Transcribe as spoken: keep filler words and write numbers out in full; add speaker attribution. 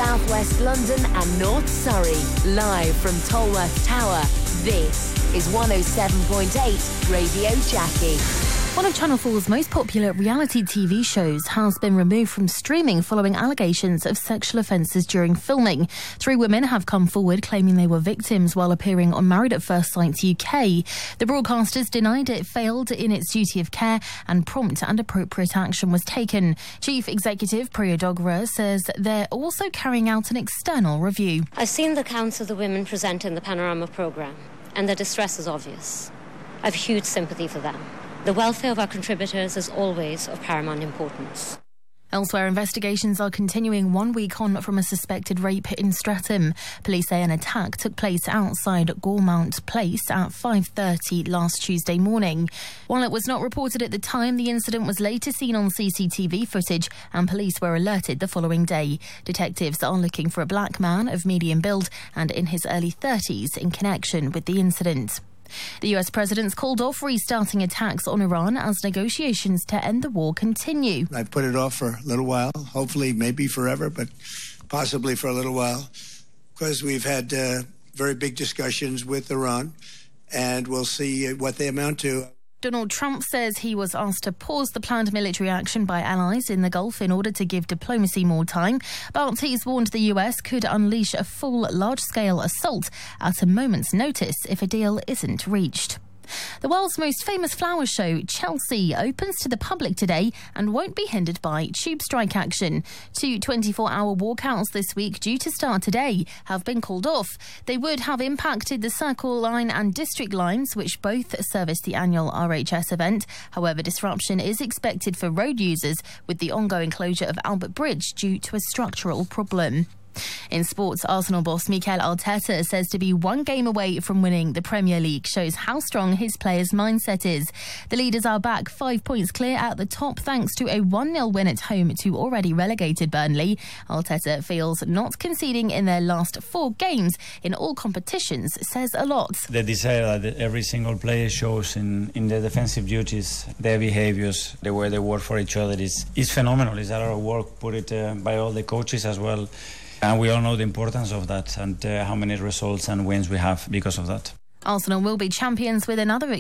Speaker 1: South West London and North Surrey. Live from Tolworth Tower, this is one oh seven point eight Radio Jackie.
Speaker 2: One of Channel four's most popular reality T V shows has been removed from streaming following allegations of sexual offences during filming. Three women have come forward claiming they were victims while appearing on Married at First Sight U K. The broadcasters denied it failed in its duty of care and prompt and appropriate action was taken. Chief Executive Priya Dogra says they're also carrying out an external review.
Speaker 3: I've seen the accounts of the women present in the Panorama programme, and their distress is obvious. I've huge sympathy for them. The welfare of our contributors is always of paramount importance.
Speaker 2: Elsewhere, investigations are continuing one week on from a suspected rape in Streatham. Police say an attack took place outside Gormount Place at five thirty last Tuesday morning. While it was not reported at the time, the incident was later seen on C C T V footage and police were alerted the following day. Detectives are looking for a black man of medium build and in his early thirties in connection with the incident. The U S president's called off restarting attacks on Iran as negotiations to end the war continue.
Speaker 4: I've put it off for a little while, hopefully maybe forever, but possibly for a little while, because we've had uh, very big discussions with Iran, and we'll see what they amount to.
Speaker 2: Donald Trump says he was asked to pause the planned military action by allies in the Gulf in order to give diplomacy more time, but he's warned the U S could unleash a full large-scale assault at a moment's notice if a deal isn't reached. The world's most famous flower show, Chelsea, opens to the public today and won't be hindered by tube strike action. Two twenty-four hour walkouts this week, due to start today, have been called off. They would have impacted the Circle Line and District Lines, which both service the annual R H S event. However, disruption is expected for road users with the ongoing closure of Albert Bridge due to a structural problem. In sports, Arsenal boss Mikel Arteta says to be one game away from winning the Premier League shows how strong his players' mindset is. The leaders are back five points clear at the top thanks to a one nil win at home to already relegated Burnley. Arteta feels not conceding in their last four games in all competitions says a lot.
Speaker 5: The desire that every single player shows in, in their defensive duties, their behaviours, the way they work for each other is, is phenomenal. It's a lot of work put it uh, by all the coaches as well. And we all know the importance of that and uh, how many results and wins we have because of that.
Speaker 2: Arsenal will be champions with another